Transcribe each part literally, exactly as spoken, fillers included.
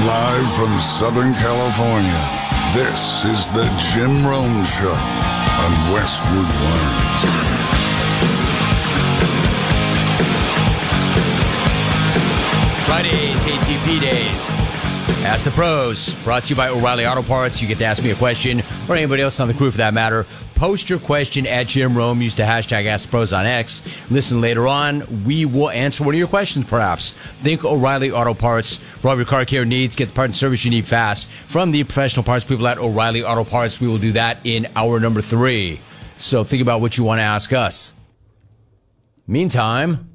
Live from Southern California, this is the Jim Rome Show on Westwood One. Fridays, A T P days. Ask the Pros, brought to you by O'Reilly Auto Parts. You get to ask me a question, or anybody else on the crew for that matter. Post your question at Jim Rome. Use the hashtag Ask the Pros on X. Listen later on. We will answer one of your questions, perhaps. Think O'Reilly Auto Parts for all your car care needs. Get the part and service you need fast from the professional parts people at O'Reilly Auto Parts. We will do that in hour number three. So think about what you want to ask us. Meantime,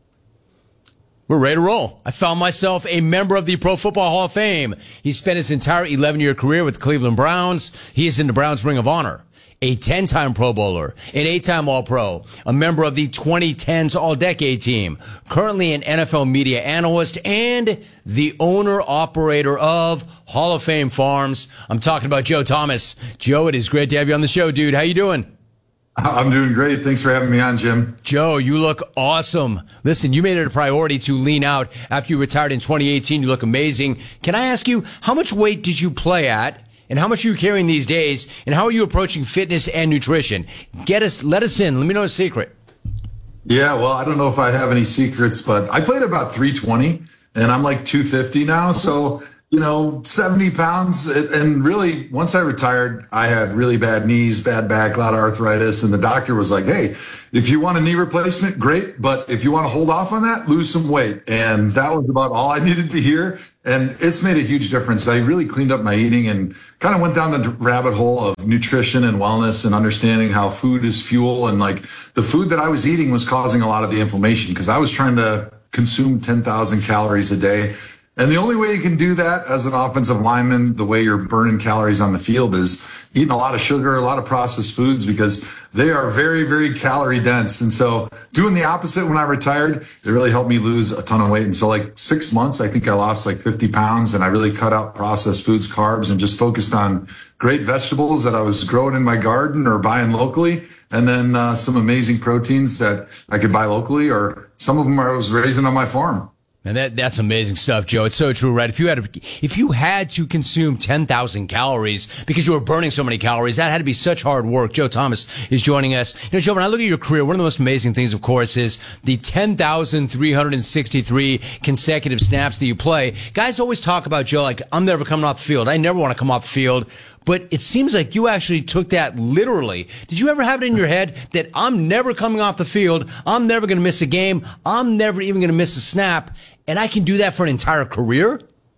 we're ready to roll. I found myself a member of the Pro Football Hall of Fame. He spent his entire eleven-year career with the Cleveland Browns. He is in the Browns Ring of Honor. A ten-time Pro Bowler, an eight-time All-Pro, a member of the twenty tens All-Decade team, currently an N F L media analyst, and the owner-operator of Hall of Fame Farms. I'm talking about Joe Thomas. Joe, it is great to have you on the show, dude. How you doing? I'm doing great. Thanks for having me on, Jim. Joe, you look awesome. Listen, you made it a priority to lean out after you retired in twenty eighteen. You look amazing. Can I ask you, how much weight did you play at? And how much are you carrying these days? And how are you approaching fitness and nutrition? Get us, let us in. Let me know a secret. Yeah, well, I don't know if I have any secrets, but I played about three twenty, and I'm like two fifty now. So, you know, seventy pounds. And really, once I retired, I had really bad knees, bad back, a lot of arthritis. And the doctor was like, hey, if you want a knee replacement, great. But if you want to hold off on that, lose some weight. And that was about all I needed to hear. And it's made a huge difference. I really cleaned up my eating and kind of went down the rabbit hole of nutrition and wellness and understanding how food is fuel. And like the food that I was eating was causing a lot of the inflammation because I was trying to consume ten thousand calories a day. And the only way you can do that as an offensive lineman, the way you're burning calories on the field, is eating a lot of sugar, a lot of processed foods, because they are very, very calorie dense. And so doing the opposite when I retired, it really helped me lose a ton of weight. And so like six months, I think I lost like fifty pounds, and I really cut out processed foods, carbs, and just focused on great vegetables that I was growing in my garden or buying locally. And then uh, some amazing proteins that I could buy locally, or some of them I was raising on my farm. And that that's amazing stuff, Joe. It's so true, right? If you had to, if you had to consume ten thousand calories because you were burning so many calories, that had to be such hard work. Joe Thomas is joining us. You know, Joe, when I look at your career, one of the most amazing things, of course, is the ten thousand three hundred sixty-three consecutive snaps that you play. Guys always talk about, Joe, like, I'm never coming off the field. I never want to come off the field. But it seems like you actually took that literally. Did you ever have it in your head that I'm never coming off the field, I'm never going to miss a game, I'm never even going to miss a snap, and I can do that for an entire career?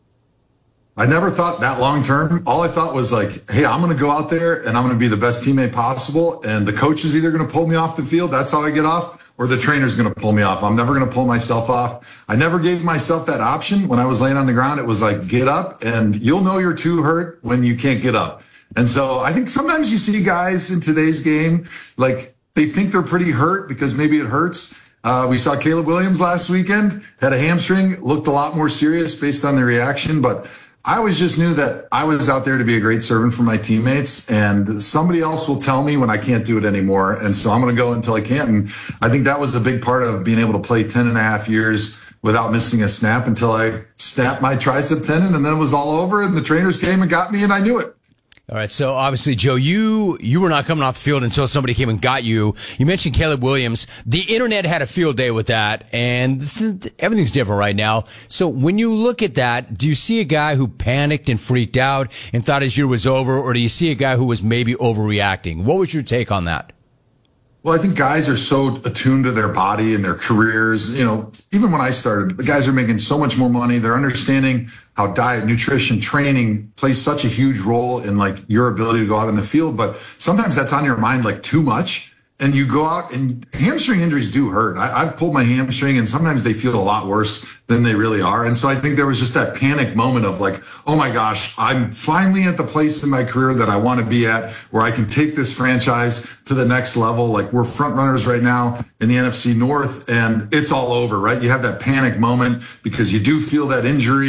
I never thought that long term. All I thought was like, hey, I'm going to go out there and I'm going to be the best teammate possible, and the coach is either going to pull me off the field, that's how I get off, or the trainer's going to pull me off. I'm never going to pull myself off. I never gave myself that option. When I was laying on the ground, it was like, get up, and you'll know you're too hurt when you can't get up. And so I think sometimes you see guys in today's game, like they think they're pretty hurt because maybe it hurts. Uh, we saw Caleb Williams last weekend, had a hamstring, looked a lot more serious based on the reaction. But I always just knew that I was out there to be a great servant for my teammates, and somebody else will tell me when I can't do it anymore. And so I'm going to go until I can't. And I think that was a big part of being able to play ten and a half years without missing a snap until I snapped my tricep tendon, and then it was all over, and the trainers came and got me, and I knew it. All right, so obviously, Joe, you you were not coming off the field until somebody came and got you. You mentioned Caleb Williams. The internet had a field day with that, and th- th- everything's different right now. So when you look at that, do you see a guy who panicked and freaked out and thought his year was over, or do you see a guy who was maybe overreacting? What was your take on that? Well, I think guys are so attuned to their body and their careers. You know, even when I started, the guys are making so much more money. They're understanding how diet, nutrition, training plays such a huge role in like your ability to go out in the field. But sometimes that's on your mind like too much. And you go out, and hamstring injuries do hurt. I, I've pulled my hamstring, and sometimes they feel a lot worse than they really are. And so I think there was just that panic moment of like, oh my gosh, I'm finally at the place in my career that I want to be at, where I can take this franchise to the next level. Like, we're front runners right now in the N F C North, and it's all over, right? You have that panic moment because you do feel that injury.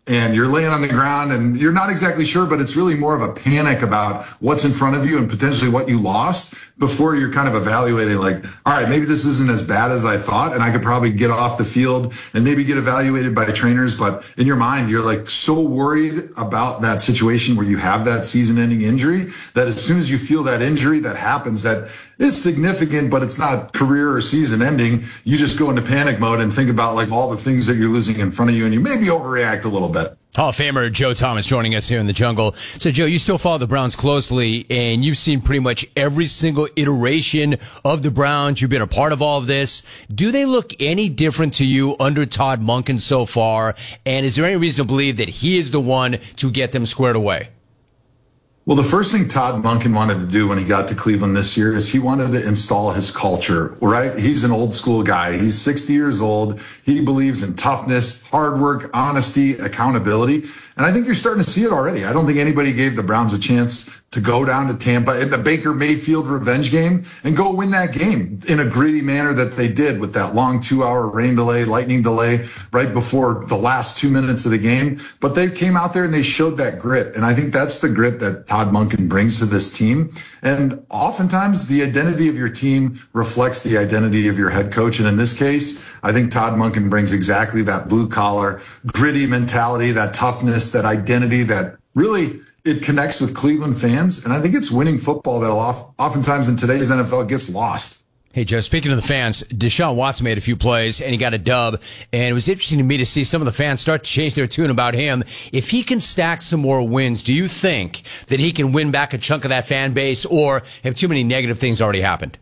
and you're laying on the ground and you're not exactly sure, but it's really more of a panic about what's in front of you and potentially what you lost before you're kind of evaluating like, all right, maybe this isn't as bad as I thought. And I could probably get off the field and maybe get evaluated by trainers. But in your mind, you're like so worried about that situation where you have that season ending injury that as soon as you feel that injury that happens, that is significant, but it's not career or season ending. You just go into panic mode and think about like all the things that you're losing in front of you, and you maybe overreact a little bit. Hall of Famer Joe Thomas joining us here in the jungle. So, Joe, you still follow the Browns closely, and you've seen pretty much every single iteration of the Browns. You've been a part of all of this. Do they look any different to you under Todd Monken so far? And is there any reason to believe that he is the one to get them squared away? Well, the first thing Todd Monken wanted to do when he got to Cleveland this year is he wanted to install his culture, right? He's an old school guy. He's sixty years old. He believes in toughness, hard work, honesty, accountability. And I think you're starting to see it already. I don't think anybody gave the Browns a chance to go down to Tampa in the Baker Mayfield revenge game and go win that game in a gritty manner that they did with that long two-hour rain delay, lightning delay right before the last two minutes of the game. But they came out there and they showed that grit. And I think that's the grit that Todd Monken brings to this team. And oftentimes the identity of your team reflects the identity of your head coach. And in this case, I think Todd Monken brings exactly that blue collar, gritty mentality, that toughness, that identity that really it connects with Cleveland fans. And I think it's winning football that oftentimes in today's N F L gets lost. Hey, Joe, speaking of the fans, Deshaun Watson made a few plays and he got a dub. And it was interesting to me to see some of the fans start to change their tune about him. If he can stack some more wins, do you think that he can win back a chunk of that fan base, or have too many negative things already happened?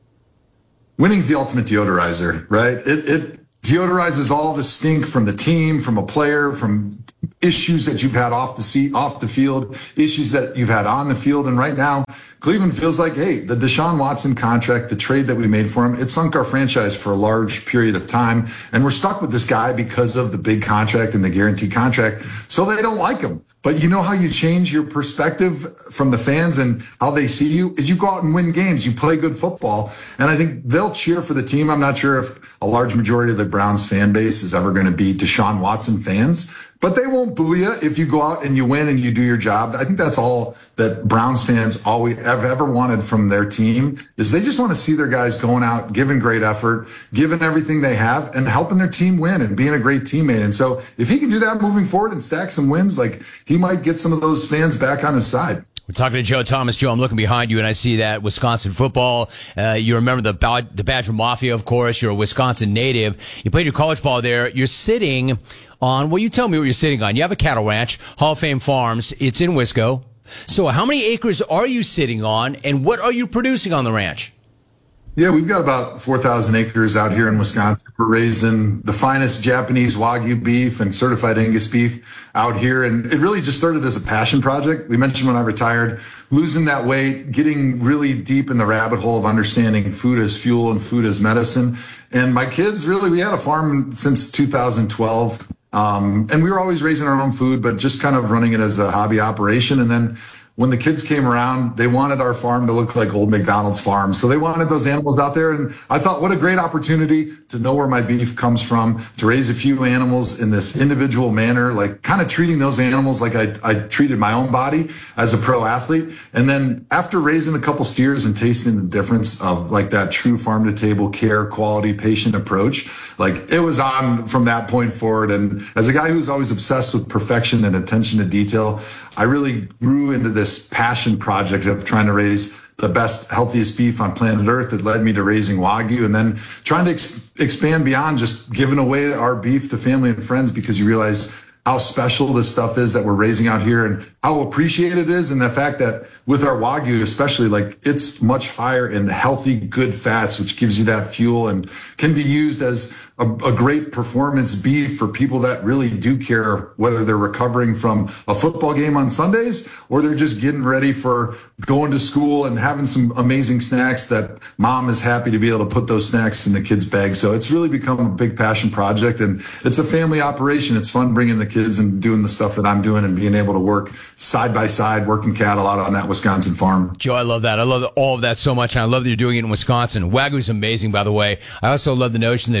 Winning's the ultimate deodorizer, right? It, it deodorizes all the stink from the team, from a player, from issues that you've had off the seat, off the field, issues that you've had on the field. And right now, Cleveland feels like, hey, the Deshaun Watson contract, the trade that we made for him, it sunk our franchise for a large period of time. And we're stuck with this guy because of the big contract and the guaranteed contract. So they don't like him. But you know how you change your perspective from the fans and how they see you is you go out and win games. You play good football. And I think they'll cheer for the team. I'm not sure if a large majority of the Browns fan base is ever going to be Deshaun Watson fans, but they won't boo you if you go out and you win and you do your job. I think that's all that Browns fans always have ever wanted from their team is they just want to see their guys going out, giving great effort, giving everything they have and helping their team win and being a great teammate. And so if he can do that moving forward and stack some wins, like he might get some of those fans back on his side. We're talking to Joe Thomas. Joe, I'm looking behind you and I see that Wisconsin football. Uh, you remember the Bad- the Badger Mafia, of course. You're a Wisconsin native. You played your college ball there. You're sitting on, well, you tell me what you're sitting on. You have a cattle ranch, Hall of Fame Farms. It's in Wisco. So how many acres are you sitting on and what are you producing on the ranch? Yeah, we've got about four thousand acres out here in Wisconsin. We're raising the finest Japanese Wagyu beef and certified Angus beef out here. And it really just started as a passion project. We mentioned when I retired, losing that weight, getting really deep in the rabbit hole of understanding food as fuel and food as medicine. And my kids, really, we had a farm since two thousand twelve. Um, and we were always raising our own food, but just kind of running it as a hobby operation. And then when the kids came around, they wanted our farm to look like old McDonald's farm. So they wanted those animals out there. And I thought, what a great opportunity to know where my beef comes from, to raise a few animals in this individual manner, like kind of treating those animals like I, I treated my own body as a pro athlete. And then after raising a couple steers and tasting the difference of like that true farm to table care, quality, patient approach, like it was on from that point forward. And as a guy who's always obsessed with perfection and attention to detail, I really grew into this passion project of trying to raise the best, healthiest beef on planet Earth that led me to raising Wagyu and then trying to ex- expand beyond just giving away our beef to family and friends because you realize how special this stuff is that we're raising out here and how appreciated it is. And the fact that with our Wagyu, especially, like it's much higher in healthy, good fats, which gives you that fuel and can be used as a, a great performance beef for people that really do care, whether they're recovering from a football game on Sundays or they're just getting ready for going to school and having some amazing snacks that mom is happy to be able to put those snacks in the kids' bag. So it's really become a big passion project and it's a family operation. It's fun bringing the kids and doing the stuff that I'm doing and being able to work side by side, working cattle out on that Wisconsin farm. Joe, I love that. I love all of that so much. And I love that you're doing it in Wisconsin. Wagyu is amazing, by the way. I also love the notion that food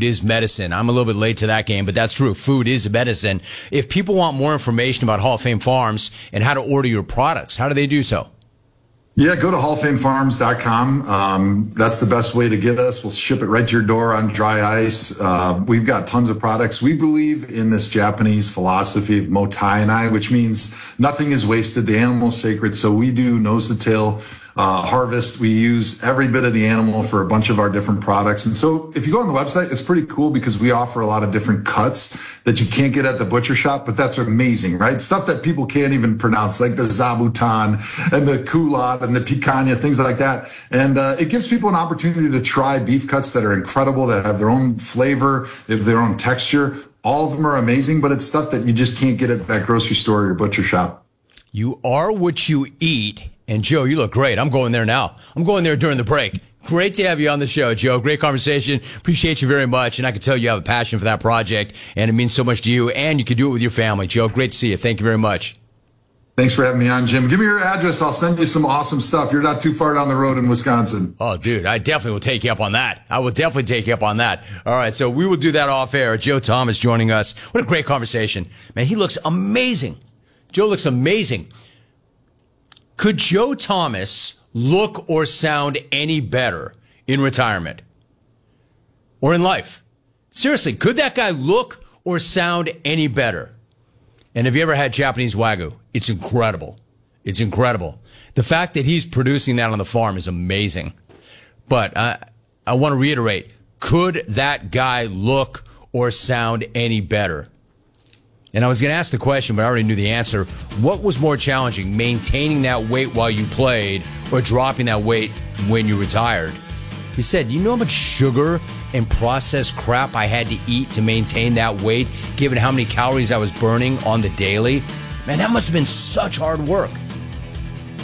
is medicine. I'm a little bit late to that game, but that's true. Food is medicine. If people want more information about Hall of Fame Farms and how to order your products, how do they do so? Yeah, go to hall of fame farms dot com. Um, that's the best way to get us. We'll ship it right to your door on dry ice. Uh, we've got tons of products. We believe in this Japanese philosophy of motainai, which means nothing is wasted. The animal is sacred. So we do nose to tail uh, harvest. We use every bit of the animal for a bunch of our different products. And so if you go on the website, it's pretty cool because we offer a lot of different cuts that you can't get at the butcher shop, but that's amazing, right? Stuff that people can't even pronounce, like the zabuton and the culotte and the picanha, things like that. And uh, it gives people an opportunity to try beef cuts that are incredible, that have their own flavor, they have their own texture. All of them are amazing, but it's stuff that you just can't get at that grocery store or butcher shop. You are what you eat. And Joe, you look great. I'm going there now. I'm going there during the break. Great to have you on the show, Joe. Great conversation. Appreciate you very much. And I can tell you have a passion for that project, and it means so much to you, and you can do it with your family. Joe, great to see you. Thank you very much. Thanks for having me on, Jim. Give me your address. I'll send you some awesome stuff. You're not too far down the road in Wisconsin. Oh, dude, I definitely will take you up on that. I will definitely take you up on that. All right, so we will do that off air. Joe Thomas joining us. What a great conversation. Man, he looks amazing. Joe looks amazing. Could Joe Thomas look or sound any better in retirement or in life? Seriously, could that guy look or sound any better? And have you ever had Japanese Wagyu? It's incredible. It's incredible. The fact that he's producing that on the farm is amazing. But uh, I want to reiterate, could that guy look or sound any better? And I was going to ask the question, but I already knew the answer. What was more challenging, maintaining that weight while you played or dropping that weight when you retired? He said, you know how much sugar and processed crap I had to eat to maintain that weight, given how many calories I was burning on the daily? Man, that must have been such hard work.